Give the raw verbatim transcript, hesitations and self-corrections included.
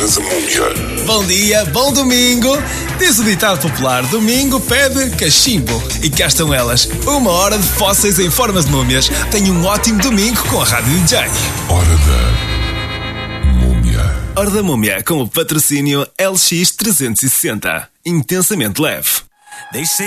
da Múmia. Bom dia, bom domingo. Diz o ditado popular: domingo pede cachimbo. E cá estão elas, uma hora de fósseis em formas de múmias. Tenha um ótimo domingo com a Rádio D J. Hora da Múmia. Hora da Múmia, com o patrocínio L X trezentos e sessenta. Intensamente leve.